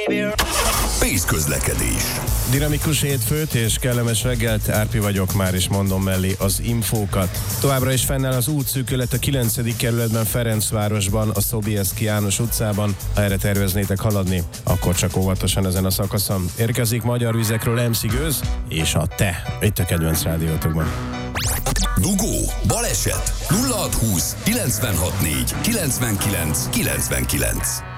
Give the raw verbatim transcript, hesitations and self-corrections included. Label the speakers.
Speaker 1: Pész közlekedés.
Speaker 2: Dinamikus hétfőt és kellemes reggelt, Árpi vagyok, már is mondom mellé az infókat. Továbbra is fennáll az útszűkület a kilencedik kerületben, Ferencvárosban, a Sobieski János utcában. Ha erre terveznétek haladni, akkor csak óvatosan ezen a szakaszon. Érkezik Magyar Vizekről em cé Gőz és a Te, itt a kedvenc rádiótokban.
Speaker 1: Dugó, baleset, nulla hat húsz, kilencvenhat négy, kilencvenkilenc, kilencvenkilenc.